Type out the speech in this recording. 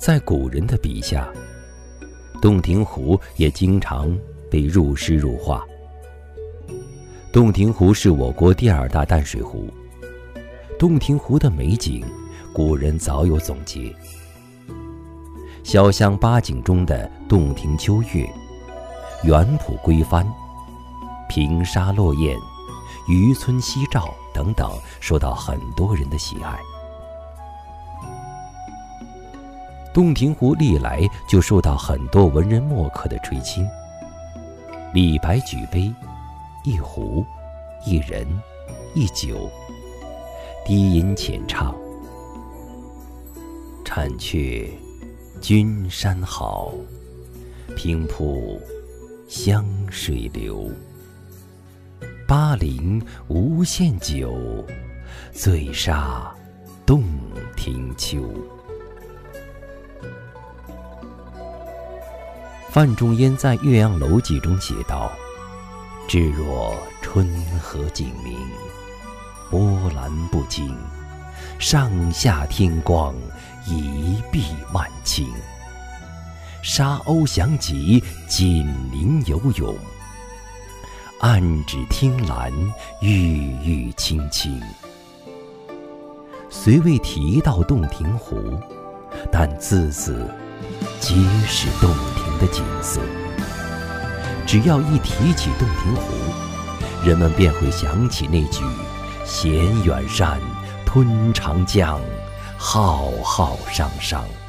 在古人的笔下，洞庭湖也经常被入诗入画。洞庭湖是我国第2大淡水湖，洞庭湖的美景，古人早有总结。小巷八景中的洞庭秋月、园圃归帆、平沙落雁、渔村夕照等等，受到很多人的喜爱。洞庭湖历来就受到很多文人墨客的垂青。李白举杯，一壶，一人，一酒，低吟浅唱：婵却君山好，平铺湘水流。巴陵无限酒，醉杀洞庭秋。范仲淹在《岳阳楼记》中写道：至若春和景明，波澜不惊，上下天光，一碧万顷。沙鸥翔集，锦鳞游泳，岸芷汀兰，郁郁青青。虽未提到洞庭湖，但字字皆是洞庭的景色。只要一提起洞庭湖，人们便会想起那句衔远山，吞长江，浩浩汤汤。